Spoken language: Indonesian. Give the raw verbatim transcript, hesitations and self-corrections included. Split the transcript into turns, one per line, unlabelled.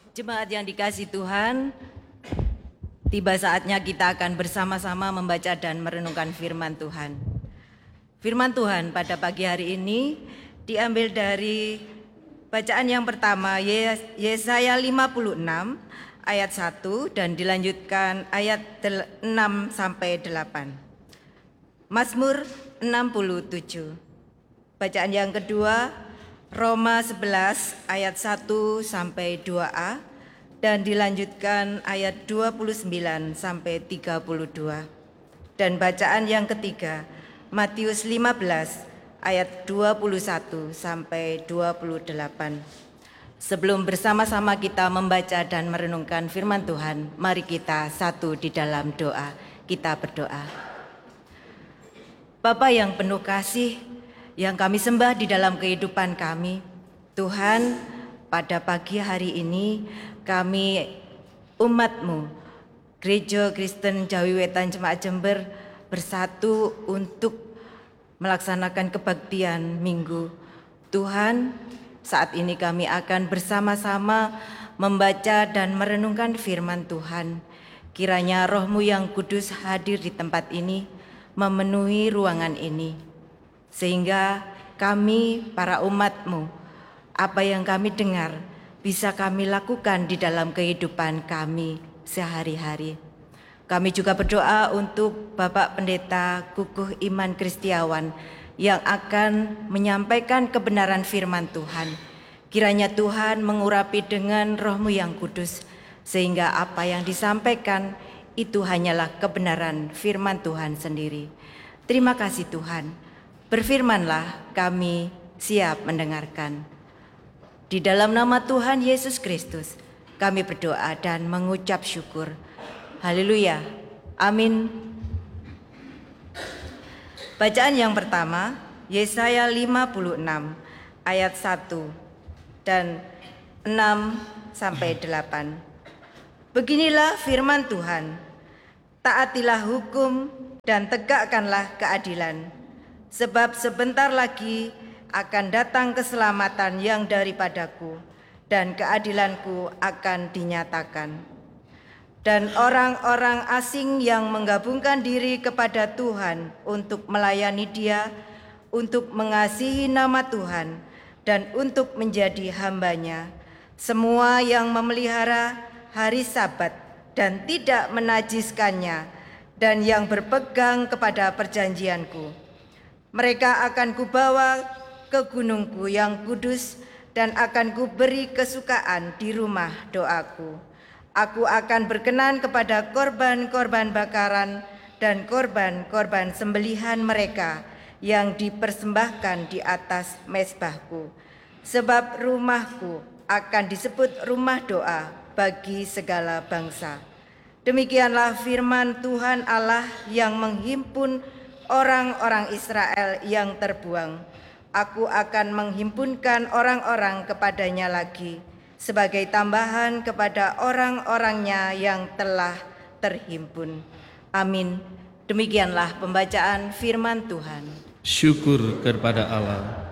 Jemaat yang dikasihi Tuhan, tiba saatnya kita akan bersama-sama membaca dan merenungkan firman Tuhan. Firman Tuhan pada pagi hari ini diambil dari bacaan yang pertama, Yesaya lima puluh enam ayat satu dan dilanjutkan ayat enam sampai delapan. Mazmur enam puluh tujuh. Bacaan yang kedua, Roma sebelas ayat satu sampai dua a dan dilanjutkan ayat dua puluh sembilan sampai tiga puluh dua. Dan bacaan yang ketiga, Matius lima belas ayat dua puluh satu sampai dua puluh delapan. Sebelum bersama-sama kita membaca dan merenungkan firman Tuhan, mari kita satu di dalam doa. Kita berdoa. Bapa yang penuh kasih, yang kami sembah di dalam kehidupan kami, Tuhan, pada pagi hari ini kami umat-Mu, Gereja Kristen Jawi Wetan Jemaat Jember, bersatu untuk melaksanakan kebaktian Minggu. Tuhan, saat ini kami akan bersama-sama membaca dan merenungkan firman Tuhan. Kiranya Roh-Mu yang kudus hadir di tempat ini, memenuhi ruangan ini, sehingga kami para umat-Mu, apa yang kami dengar bisa kami lakukan di dalam kehidupan kami sehari-hari. Kami juga berdoa untuk Bapak Pendeta Kukuh Iman Kristiawan yang akan menyampaikan kebenaran firman Tuhan. Kiranya Tuhan mengurapi dengan Roh-Mu yang kudus, sehingga apa yang disampaikan itu hanyalah kebenaran firman Tuhan sendiri. Terima kasih Tuhan. Berfirmanlah, kami siap mendengarkan. Di dalam nama Tuhan Yesus Kristus, kami berdoa dan mengucap syukur. Haleluya. Amin. Bacaan yang pertama, Yesaya lima puluh enam ayat satu dan enam sampai delapan. Beginilah firman Tuhan, taatilah hukum dan tegakkanlah keadilan, sebab sebentar lagi akan datang keselamatan yang daripadaku, dan keadilanku akan dinyatakan. Dan orang-orang asing yang menggabungkan diri kepada Tuhan untuk melayani Dia, untuk mengasihi nama Tuhan, dan untuk menjadi hambanya, semua yang memelihara hari Sabat dan tidak menajiskannya, dan yang berpegang kepada perjanjianku, mereka akan kubawa ke gunungku yang kudus, dan akan kuberi kesukaan di rumah doaku. Aku akan berkenan kepada korban-korban bakaran dan korban-korban sembelihan mereka yang dipersembahkan di atas mezbahku, sebab rumahku akan disebut rumah doa bagi segala bangsa. Demikianlah firman Tuhan Allah yang menghimpun orang-orang Israel yang terbuang. Aku akan menghimpunkan orang-orang kepadanya lagi, sebagai tambahan kepada orang-orangnya yang telah terhimpun. Amin. Demikianlah pembacaan firman Tuhan.
Syukur kepada Allah.